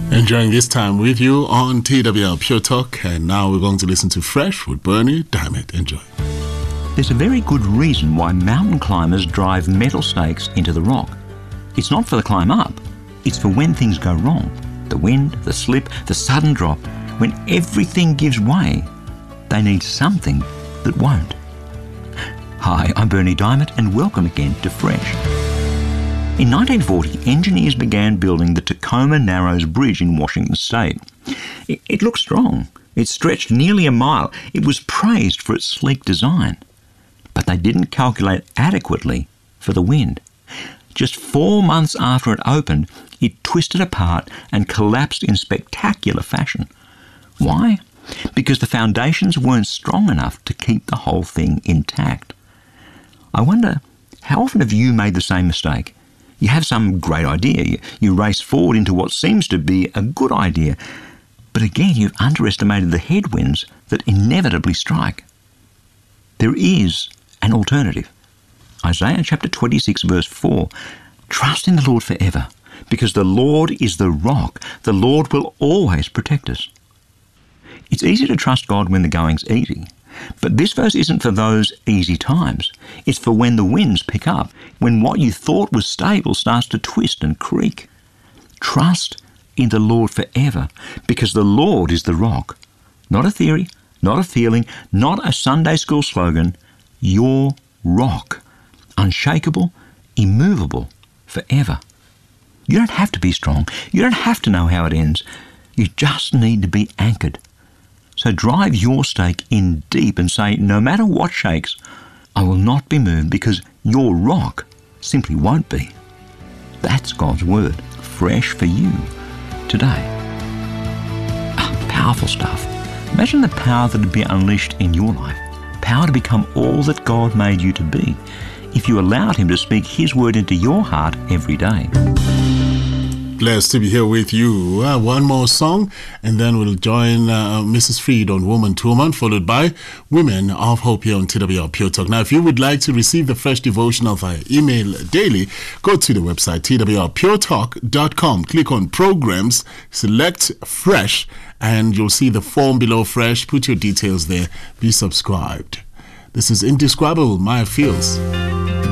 Enjoying this time with you on TWR Pure Talk, and now we're going to listen to Fresh with Bernie Diamond. Enjoy. There's a very good reason why mountain climbers drive metal stakes into the rock. It's not for the climb up, it's for when things go wrong. The wind, the slip, the sudden drop, when everything gives way, they need something that won't. Hi, I'm Bernie Diamond, and welcome again to Fresh. In 1940, engineers began building the Tacoma Narrows Bridge in Washington State. It looked strong. It stretched nearly a mile. It was praised for its sleek design. But they didn't calculate adequately for the wind. Just 4 months after it opened, it twisted apart and collapsed in spectacular fashion. Why? Because the foundations weren't strong enough to keep the whole thing intact. I wonder, how often have you made the same mistake? You have some great idea. You race forward into what seems to be a good idea. But again, you've underestimated the headwinds that inevitably strike. There is an alternative. Isaiah chapter 26 verse 4, trust in the Lord forever, because the Lord is the rock. The Lord will always protect us. It's easy to trust God when the going's easy. But this verse isn't for those easy times. It's for when the winds pick up, when what you thought was stable starts to twist and creak. Trust in the Lord forever, because the Lord is the rock. Not a theory, not a feeling, not a Sunday school slogan. Your rock. Unshakable, immovable, forever. You don't have to be strong. You don't have to know how it ends. You just need to be anchored. So drive your stake in deep and say, no matter what shakes, I will not be moved, because your rock simply won't be. That's God's word, fresh for you today. Powerful stuff. Imagine the power that would be unleashed in your life. Power to become all that God made you to be, if you allowed Him to speak His word into your heart every day. Blessed to be here with you. One more song, and then we'll join Mrs. Freed on Woman to Woman, followed by Women of Hope here on TWR Pure Talk. Now, if you would like to receive the Fresh Devotional via email daily, go to the website twrpuretalk.com. Click on Programs, select Fresh, and you'll see the form below Fresh. Put your details there. Be subscribed. This is Indescribable, Maya Fields.